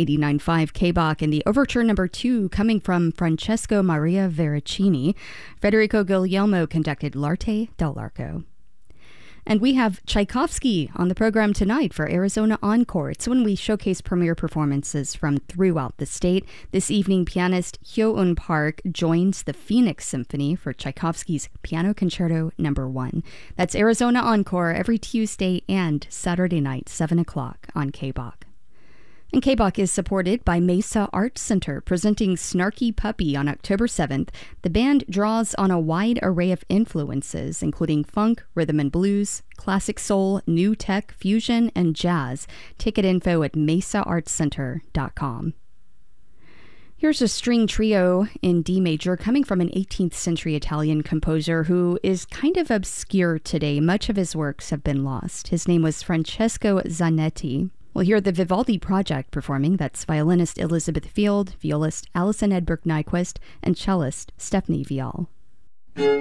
89.5 K-Bach, and the Overture No. 2 coming from Francesco Maria Veracini. Federico Guglielmo conducted L'Arte dell'Arco. And we have Tchaikovsky on the program tonight for Arizona Encore. It's when we showcase premiere performances from throughout the state. This evening, pianist Hyo-eun Park joins the Phoenix Symphony for Tchaikovsky's Piano Concerto No. 1. That's Arizona Encore every Tuesday and Saturday night, 7 o'clock on K-Bach. And K-Bach is supported by Mesa Arts Center, presenting Snarky Puppy on October 7th. The band draws on a wide array of influences, including funk, rhythm and blues, classic soul, new tech, fusion, and jazz. Ticket info at mesaartscenter.com. Here's a string trio in D major coming from an 18th century Italian composer who is kind of obscure today. Much of his works have been lost. His name was Francesco Zanetti. We'll hear the Vivaldi Project performing. That's violinist Elizabeth Field, violist Alison Edberg Nyquist, and cellist Stephanie Vial.